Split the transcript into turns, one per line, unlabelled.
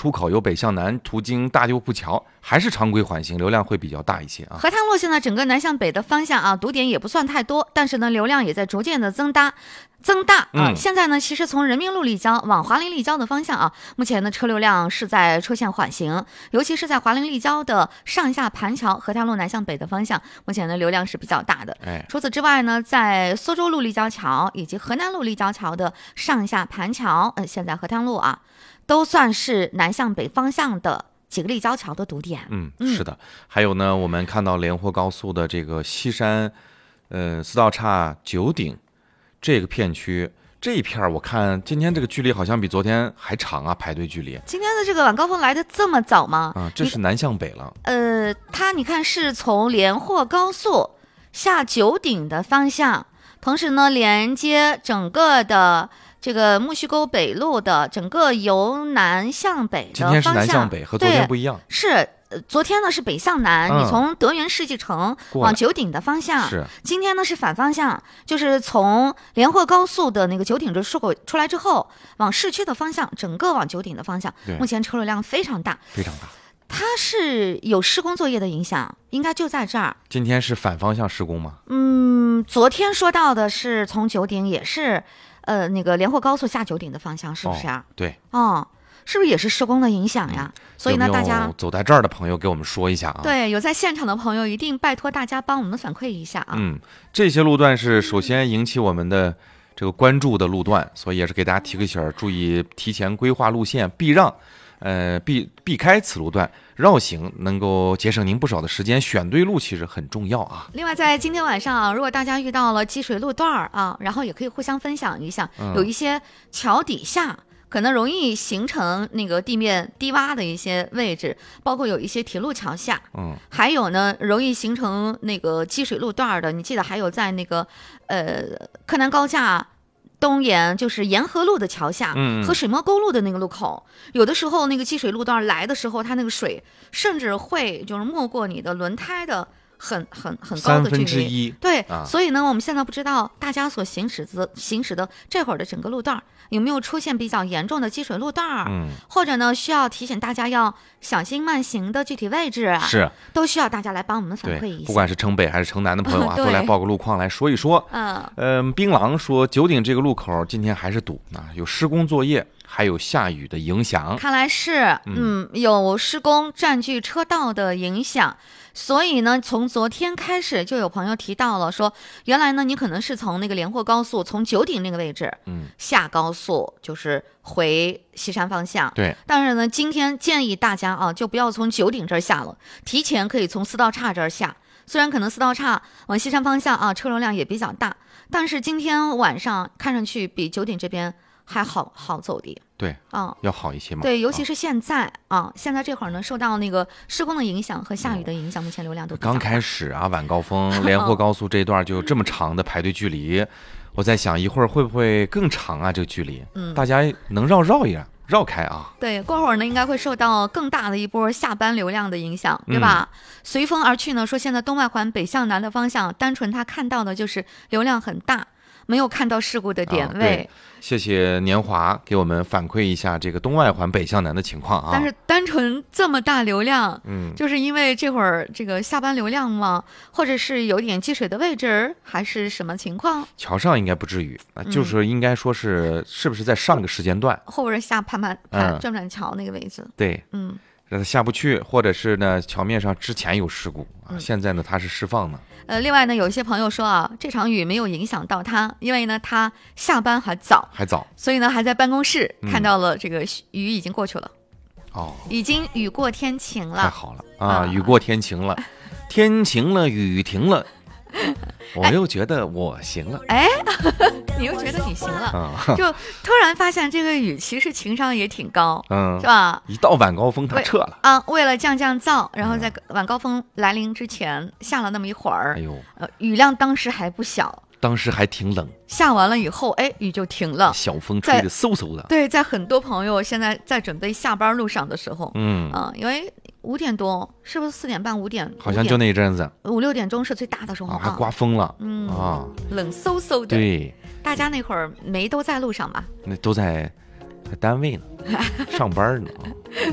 出口由北向南途经大丢铺桥，还是常规缓行，流量会比较大一些啊。
河滩路现在整个南向北的方向啊，堵点也不算太多，但是呢，流量也在逐渐的增大啊。现在呢，其实从人民路立交往华林立交的方向啊，目前的车流量是在出现缓行，尤其是在华林立交的上下盘桥河滩路南向北的方向，目前的流量是比较大的。除此之外呢，在苏州路立交桥以及河南路立交桥的上下盘桥，现在河滩路啊，都算是南向北方向的几个立交桥的堵点。
是的。还有呢，我们看到连霍高速的这个西山，四道岔九鼎这个片区。这一片我看今天这个距离好像比昨天还长啊，排队距离。
今天的这个晚高峰来的这么早吗？
这是南向北了。
它你看是从连霍高速下九鼎的方向，同时呢连接整个的这个木须沟北路的整个由南向北的方向。今
天是南向北，和昨天不一样。
是。昨天呢是北向南，你从德源世纪城往九鼎的方向。
是。
今天呢是反方向，就是从连霍高速的那个九鼎这出口出来之后，往市区的方向，整个往九鼎的方向。目前车流量非常大，
非常大。
它是有施工作业的影响，应该就在这儿。
今天是反方向施工吗？
昨天说到的是从九鼎也是，那个连霍高速下九鼎的方向，是不是啊？
对。
是不是也是施工的影响呀？所以呢，大家
走在这儿的朋友给我们说一下啊。
对，有在现场的朋友一定拜托大家帮我们反馈一下啊。
这些路段是首先引起我们的这个关注的路段，所以也是给大家提个醒，注意提前规划路线，避让，避开此路段，绕行能够节省您不少的时间，选对路其实很重要啊。
另外，在今天晚上啊，如果大家遇到了积水路段啊，然后也可以互相分享一下，有一些桥底下。可能容易形成那个地面低洼的一些位置，包括有一些铁路桥下，还有呢容易形成那个积水路段的。你记得还有在那个柯南高架东沿，就是沿河路的桥下，和水墨沟路的那个路口，有的时候那个积水路段来的时候，它那个水甚至会就是没过你的轮胎的很高的距离。
1/3。
对，所以呢，我们现在不知道大家所行驶的这会儿的整个路段有没有出现比较严重的积水路段，或者呢需要提醒大家要小心慢行的具体位置，都需要大家来帮我们反馈一下。
不管是城北还是城南的朋友啊，都来报个路况来说一说。槟榔说九鼎这个路口今天还是堵啊，有施工作业，还有下雨的影响。
看来是有施工占据车道的影响。所以呢，从昨天开始就有朋友提到了，说原来呢，你可能是从那个连霍高速从九鼎那个位置，下高速就是回西山方向。
对。
但是呢，今天建议大家啊，就不要从九鼎这儿下了，提前可以从四道岔这儿下。虽然可能四道岔往西山方向啊，车流量也比较大，但是今天晚上看上去比九鼎这边还好走的。
对，要好一些嘛。
对，尤其是现在现在这会儿呢，受到那个施工的影响和下雨的影响，目前流量都
刚开始啊，晚高峰连霍高速这一段就这么长的排队距离，我在想一会儿会不会更长啊？这个距离，大家能绕开啊。
对，过会儿呢应该会受到更大的一波下班流量的影响，对吧？随风而去呢，说现在东外环北向南的方向，单纯他看到的就是流量很大。没有看到事故的点位。
谢谢年华给我们反馈一下这个东外环北向南的情况啊。
但是单纯这么大流量，就是因为这会儿这个下班流量吗？或者是有点积水的位置，还是什么情况？
桥上应该不至于，就是应该说是不是在上个时间段，
或者下转桥那个位置？
对，让它下不去，或者是呢桥面上之前有事故现在呢它是释放呢。
另外呢，有一些朋友说啊，这场雨没有影响到他，因为呢他下班还早，所以呢还在办公室看到了这个雨已经过去了。已经雨过天晴了。
太好了啊，雨过天晴了，天晴了，雨停了。我又觉得我行了，
你又觉得你行了，就突然发现这个雨其实情商也挺高，是吧？
一到晚高峰它撤了
为了降噪，然后在晚高峰来临之前下了那么一会儿，雨量当时还不小，
当时还挺冷，
下完了以后，雨就停了，
小风吹得嗖嗖的。
对，在很多朋友现在在准备下班路上的时候，因为5点多，是不是4点半5点？
好像就那一阵子
，5、6点钟是最大的时候
还刮风了，
冷飕飕的。
对，
大家那会儿没都在路上吧？
那都在单位呢，上班呢。